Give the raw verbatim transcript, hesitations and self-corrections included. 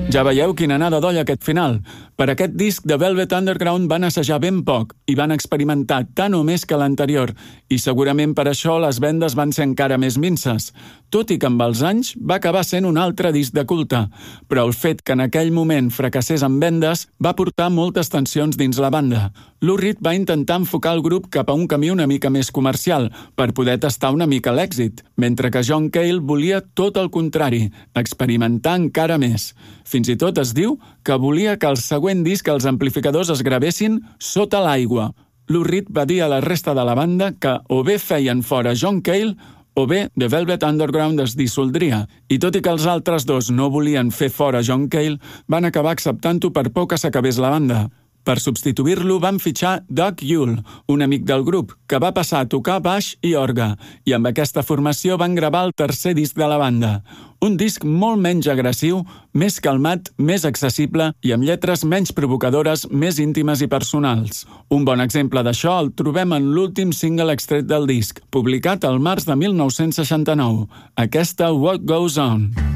Ja veieu quina anada d'olla aquest final. Per aquest disc, The Velvet Underground van assajar ben poc i van experimentar tant o més que l'anterior, i segurament per això les vendes van ser encara més minces, tot i que amb els anys va acabar sent un altre disc de culte, però el fet que en aquell moment fracassés en vendes va portar moltes tensions dins la banda. Lou Reed va intentar enfocar el grup cap a un camí una mica més comercial, per poder tastar una mica l'èxit, mentre que John Cale volia tot el contrari, experimentar encara més. Fins i tot es diu que volia que el següent disc els amplificadors es gravessin sota l'aigua. Lou Reed va dir a la resta de la banda que o bé feien fora John Cale o bé The Velvet Underground es dissoldria, i tot i que els altres dos no volien fer fora John Cale, van acabar acceptant-ho per por que s'acabés la banda. Per substituir-lo van fitxar Doug Yule, un amic del grup, que va passar a tocar baix i orgue, i amb aquesta formació van gravar el tercer disc de la banda. Un disc molt menys agressiu, més calmat, més accessible i amb lletres menys provocadores, més íntimes i personals. Un bon exemple d'això el trobem en l'últim single extret del disc, publicat al març de mil nou-cents seixanta-nou, aquesta What Goes On.